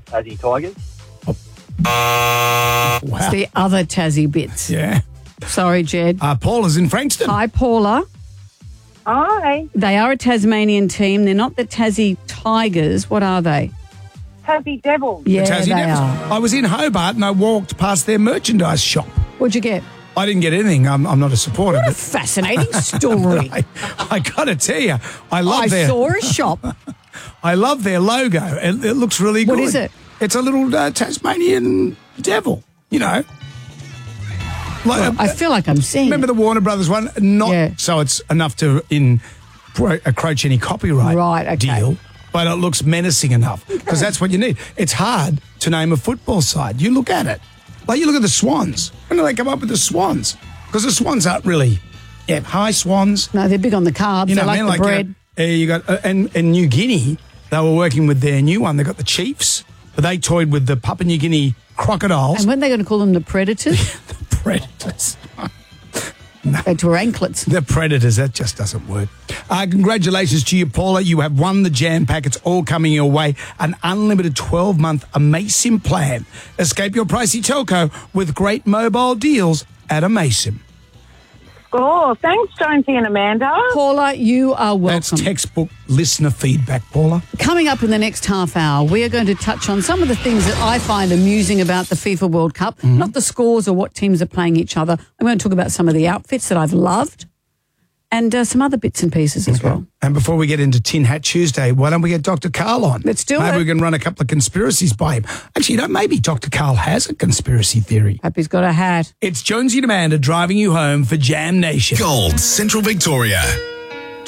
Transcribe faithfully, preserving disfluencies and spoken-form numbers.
Tassie Tigers. Wow. It's the other Tassie bits. Yeah. Sorry, Jed. Uh, Paula's in Frankston. Hi, Paula. Hi, They are a Tasmanian team. They're not the Tassie Tigers. What are they? Tassie Devils. Yeah, Tassie they Devils. are. I was in Hobart and I walked past their merchandise shop. What'd you get? I didn't get anything. I'm, I'm not a supporter. What a But fascinating story. I, I got to tell you, I love I their saw a shop. I love their logo. It, it looks really good. What is it? It's a little uh, Tasmanian devil. You know. Like, I feel like I'm seeing remember it. the Warner Brothers one? Not Yeah. so it's enough to in encroach any copyright Right, okay. deal, but it looks menacing enough because that's what you need. It's hard to name a football side. You look at it, like you look at the Swans. When do they come up with the Swans? Because the Swans aren't really, yeah, high Swans. No, they're big on the carbs. You know, they what I like mean? the like bread. Uh, uh, you got uh, and and New Guinea. They were working with their new one. They got the Chiefs, but they toyed with the Papua New Guinea crocodiles. And when are they going to call them the Predators? the Predators. They were anklets. The Predators, that just doesn't work. Uh, congratulations to you, Paula. You have won the jam pack. It's all coming your way. An unlimited twelve-month Amasim plan. Escape your pricey telco with great mobile deals at Amasim. Score. Thanks, Jonesy and Amanda. Paula, you are welcome. That's textbook listener feedback, Paula. Coming up in the next half hour, we are going to touch on some of the things that I find amusing about the FIFA World Cup, Mm-hmm. not the scores or what teams are playing each other. I'm going to talk about some of the outfits that I've loved and uh, some other bits and pieces as well. And before we get into Tin Hat Tuesday, why don't we get Doctor Carl on? Let's do maybe it. we can run a couple of conspiracies by him. Actually, you know, maybe Doctor Carl has a conspiracy theory. Hope he's got a hat. It's Jonesy and Amanda driving you home for Jam Nation. Gold, Central Victoria.